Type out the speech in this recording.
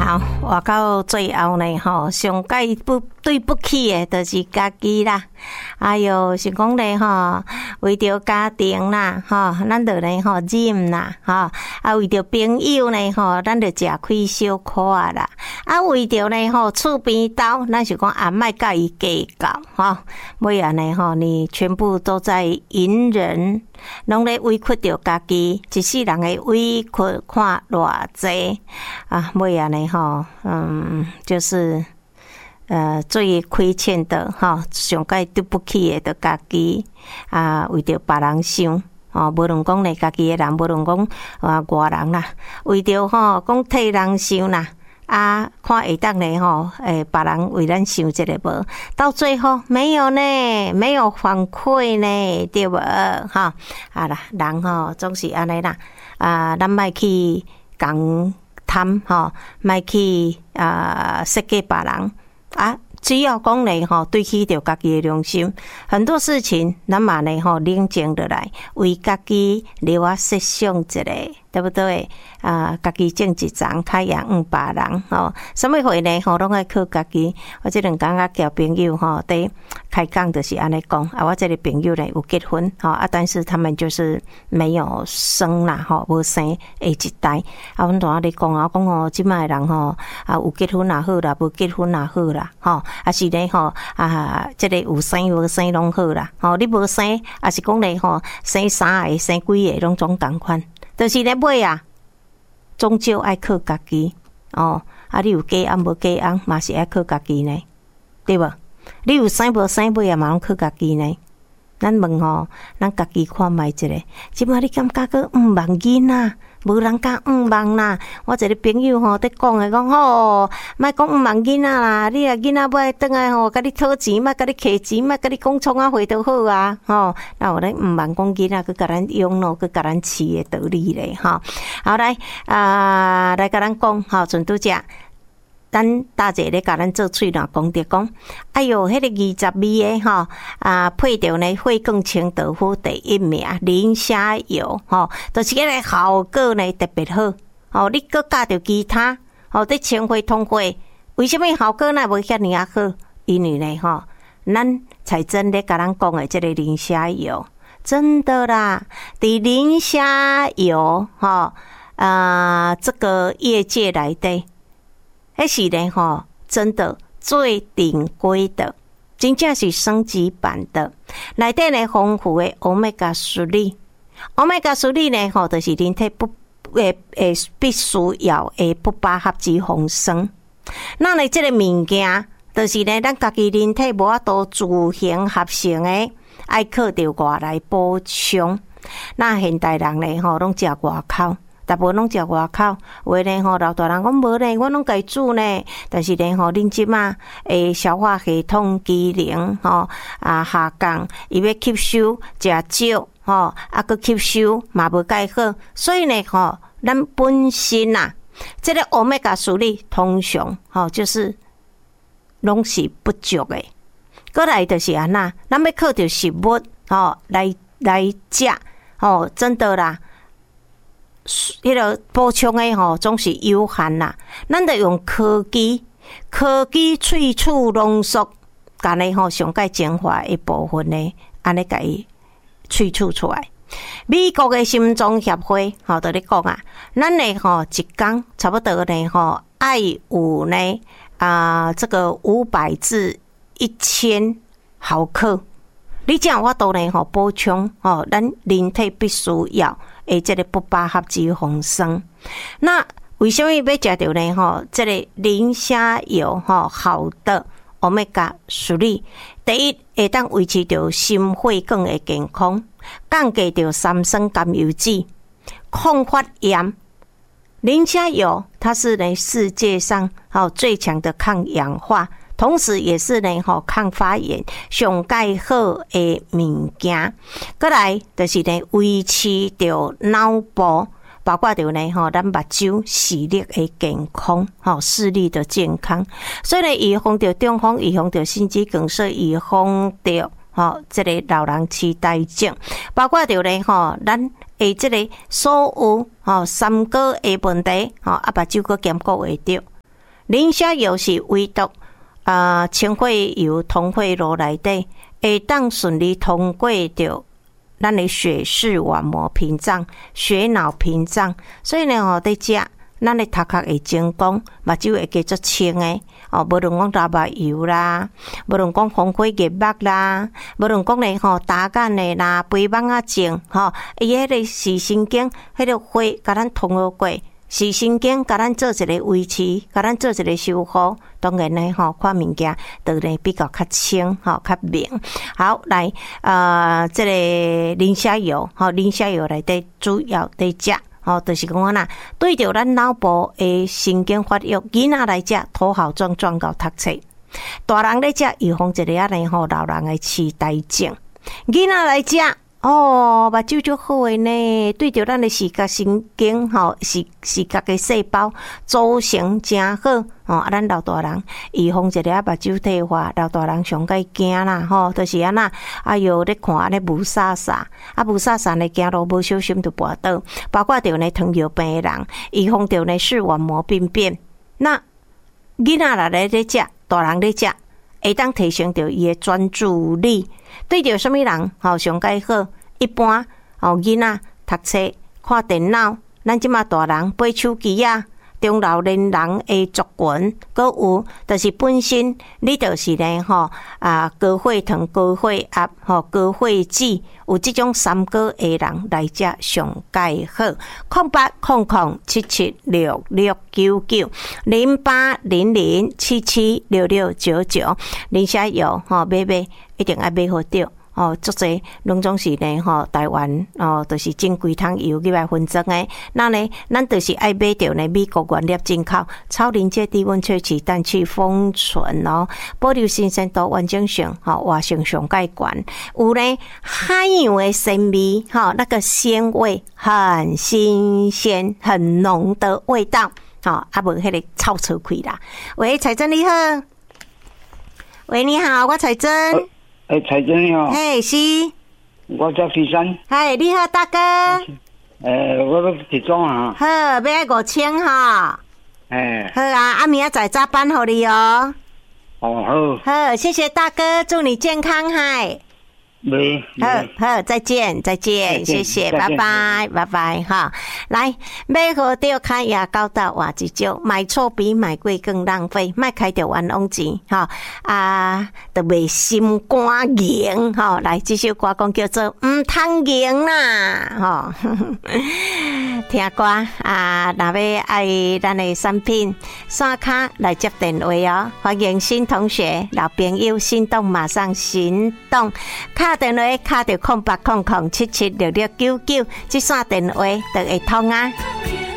好，活到最后呢，上界对不起的，就是家己啦。还有是讲咧，为着家庭啦，咱就咧忍啦，为着朋友呢，咱就食开小可啊啦。为着呢，厝边斗，咱是讲莫甲伊计较，尾啊呢，你全部都在隐忍，拢咧委屈着家己，一世人的委屈看偌济啊，尾啊呢，就是最亏欠的上界对不起的，就家己为着别人想无论讲咧家己的人，无论讲外人啦，为着讲替人想啦。看会当咧别人为咱想一个无，到最后没有呢，没有反馈呢，对无啦，人总是安尼啦，咱莫去讲贪莫去设计别人只要讲咧对起着家己的良心，很多事情咱嘛咧冷静落来，为家己留设想一下，对不对？家己种一丛，较养别人什么货呢？拢爱靠家己。我这两天交朋友在开讲就是安尼讲我这个朋友呢有结婚但是他们就是没有生啦无生下一代阮同咧讲我讲即摆人有结婚也好啦，无结婚也好啦是咧这个有生无生拢好啦你无生也是讲咧生3个生几个拢总同款，就是咧尾终究爱靠家己你有家无家嘛是爱靠家己呢，对无？你有生无生尾嘛拢靠家己呢。咱问咱家己看觅一下，即摆你感觉个望囡仔，无人敢望啦。我一个朋友在讲的讲莫讲望囡仔啦，你囡仔要转来甲你讨钱，莫甲你摕钱，莫甲你讲创话就好那有咧望讲囡仔去甲咱养咯，去甲咱饲的道理咧好来来甲咱讲阵拄只。咱大姐咧甲咱做喙暖讲着讲，哎哟，迄个22个配着呢惠更清道夫第1名磷虾油就是迄个效果呢特别好你搁加着其他在清血通血，为什么效果那无遐尔好？因为呢咱彩珍咧甲咱讲的这个磷虾油，真的啦，伫磷虾油这个业界内底。迄是呢真的最顶规的，真正是升级版的。内底呢丰富的 Omega-3 呢就是人体必须要的不饱和脂肪酸。那呢这个物件，就是呢咱家己人体无法度自行合成的，爱靠着外来补充。那现代人呢拢食外口。大部分拢食外口，有的呢老大人讲无呢，我拢家煮呢。但是呢恁即马消化系统机能下降，伊要吸收食少佫吸收嘛无介好，所以呢咱本身这个Omega-3通常就是拢是不足的。过来就是安那，咱要靠着食物来食真的啦。迄个补充的总是有限啦，咱得用科技萃取浓缩，甲呢上界精华一部分呢，安尼甲伊萃取出来。美国的心脏协会就咧讲咱呢一天差不多呢爱有呢这个500至1000毫克，你这样我都呢补充咱人体必须要。这个不饱和脂肪酸，那为什么要食到呢？这个磷虾油好的 Omega-3， 第一会当维持着心血管的健康，降低着三酸甘油酯，抗发炎。磷虾油它是呢世界上最强的抗氧化。同时也是呢抗发炎上介好的物件，再来就是呢维持着脑部，包括着呢咱目睭视力的健康视力的健康，所以呢预防着中风，预防着心肌梗塞，预防着这个老人痴呆症，包括着呢咱这个所有三高的问题目睭佫兼顾会着。 磷虾油是唯独氢化油通过路内底，会当顺利通过着咱的血视网膜屏障、血脑屏障，所以呢，在食咱的头壳会精光，目睭会加足清诶。无论讲流目油啦，无论讲风火结目啦，无论讲咧打眼诶啦，肥蠓啊症伊迄个视神经，迄个火甲咱通了过。视神经，甲咱做一个维持，甲咱做一个修复，当然呢，看物件就呢比较较清，较明。好，来，这个磷虾油，磷虾油内底主要在食，就是讲呐，对着咱脑部的神经发育，囡仔来食，头好壮壮到读册；大人来食，预防一个呢，老人的痴呆症；囡仔来食。目睭就好诶呢，对着咱的视觉神经视觉的细胞组成真好咱老大人预防一个目睭退化，老大人上该惊啦就是安那咧看安尼雾煞煞雾煞煞呢，走路无小心就跌倒，包括着呢糖尿病的人，预防着呢视网膜病变。那囡仔来咧食，大人咧食。会当提升着伊诶专注力，对着什么人上介好？一般囡仔读册、看电脑，咱即马大人买手机啊，中老年人诶族群，搁有就是本身你就是呢高血糖、高血压、高血脂，有即种三高诶人来食上介好。08007766990800776699，磷虾油买一定要买好着。足侪拢总是呢台湾就是进几桶油入来分装诶。那呢，咱就是爱买着呢美国原料进口，超临界低温萃取氮气封存保留新鲜度、完整性活性上介悬，有呢海洋的鲜味那个鲜味很新鲜、很浓的味道无迄个臭臭开啦。喂，彩珍你好。喂，你好，我彩珍。 彩珍你好。 嘿，是。 我叫徐山。 嗨，你好，大哥。 我要集装啊。 好，要爱5000哈。好啊，明仔载早班互你哦。 好。 好，谢谢大哥，祝你健康嗨。好，再见，谢谢，拜拜哈。来，买好着开牙膏到换一招，买错比买贵更浪费，莫开着冤枉钱就袂心肝硬来，这首歌讲叫做唔通硬啦听歌若要爱咱的产品，刷卡来接电话欢迎新同学、老朋友心动马上行动，打电话打到0800776699，这线电话就会通啊。